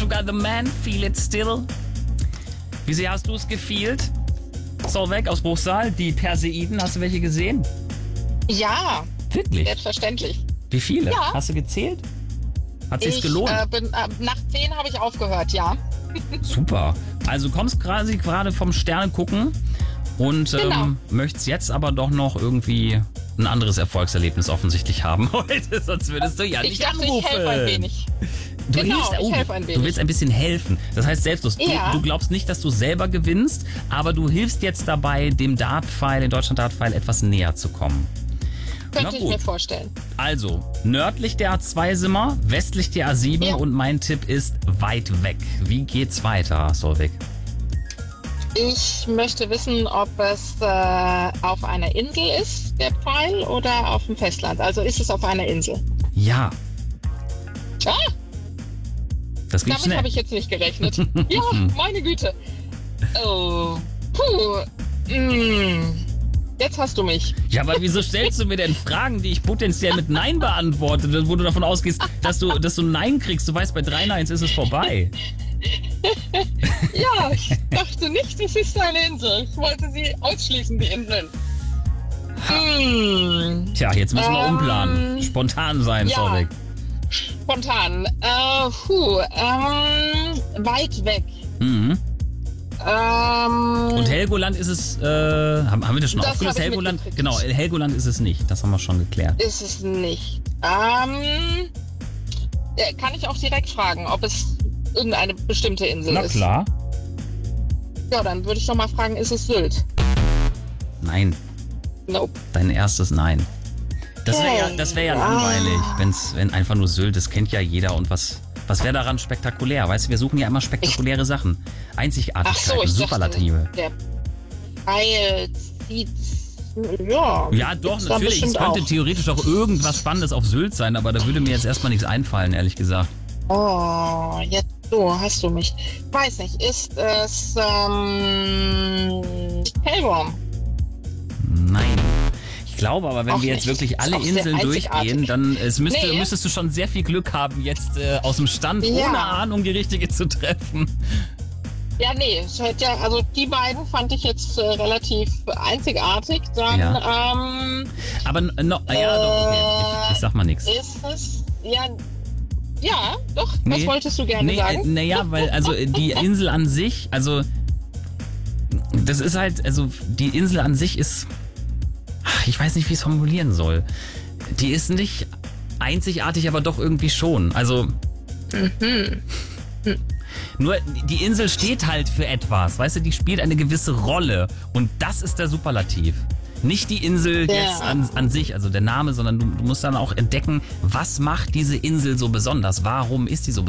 Portugal, The Man, Feel It Still. Wie sehr hast du es gefühlt? Solveig aus Bruchsal, die Perseiden, hast du welche gesehen? Ja, Wirklich? selbstverständlich. Wie viele? Ja. Hast du gezählt? Hat sich's gelohnt? Nach 10 habe ich aufgehört, ja. Super. Also du kommst quasi gerade vom Sterne gucken und Genau. möchtest jetzt aber doch noch irgendwie ein anderes Erfolgserlebnis offensichtlich haben heute, sonst würdest du ja Ich nicht dachte, anrufen. ich helfe ein wenig. Du Genau, hilfst, ich helfe ein du wenig. willst ein bisschen helfen. Das heißt selbstlos. Ja. Du glaubst nicht, dass du selber gewinnst, aber du hilfst jetzt dabei, dem Dartpfeil, den Deutschland Dartpfeil, etwas näher zu kommen. Könnte ich gut. mir vorstellen. Also, nördlich der A2 sind wir, westlich der A7 Ja. und mein Tipp ist weit weg. Wie geht's weiter, Solveig? Ich möchte wissen, ob es auf einer Insel ist, der Pfeil, oder auf dem Festland. Also ist es auf einer Insel? Ja, Ah, das geht damit schnell. habe ich jetzt nicht gerechnet. Ja, meine Güte. Oh, puh. Jetzt hast du mich. Ja, aber wieso stellst du mir denn Fragen, die ich potenziell mit Nein beantworte, wo du davon ausgehst, dass du Nein kriegst? Du weißt, bei 3 Neins ist es vorbei. Ja, ich dachte nicht, es ist eine Insel. Ich wollte sie ausschließen, die Inseln. Tja, jetzt müssen wir umplanen. Ähm, Spontan sein, ja. Solveig. Spontan. Weit weg. Mhm. Und Und Helgoland ist es, haben wir das schon Das aufgelöst? hab ich Helgoland, mitgekriegt. genau, Helgoland ist es nicht. Das haben wir schon geklärt. ist es nicht. Kann ich auch direkt fragen, ob es irgendeine bestimmte Insel Na ist? klar. Ja, dann würde ich noch mal fragen, ist es Sylt? Nein, Nope. dein erstes Nein. Das wäre ja Ja. langweilig, wenn einfach nur Sylt, das kennt ja jeder. Und was wäre daran spektakulär? Weißt du, wir suchen ja immer spektakuläre Sachen. Ach Einzigartigkeiten, so, ich Superlative. dachte, der Pfeil zieht... Ja, Ja, doch, gibt's da natürlich. Es bestimmt könnte auch. theoretisch auch irgendwas Spannendes auf Sylt sein, aber da würde mir jetzt erstmal nichts einfallen, ehrlich gesagt. Oh, jetzt so, hast du mich. Weiß nicht, ist es Hellworm? Nein. Ich glaube aber, wenn Auch wir jetzt nicht. wirklich alle Ist auch sehr Inseln durchgehen, einzigartig. dann Nee. müsstest du schon sehr viel Glück haben, jetzt aus dem Stand Ja. ohne Ahnung die richtige zu treffen. Ja, nee, es hätte ja, also die beiden fand ich jetzt relativ einzigartig. Dann Aber doch, okay. Ich sag mal nichts. ist es, ja, doch, was Nee. wolltest du gerne sagen? Naja, weil also die Insel an sich, also das ist halt, also die Insel an sich ist, ich weiß nicht, wie ich es formulieren soll. Die ist nicht einzigartig, aber doch irgendwie schon. Also nur die Insel steht halt für etwas, weißt du, die spielt eine gewisse Rolle und das ist der Superlativ. Nicht die Insel Ja. jetzt an sich, also der Name, sondern du musst dann auch entdecken, was macht diese Insel so besonders? Warum ist die so besonders?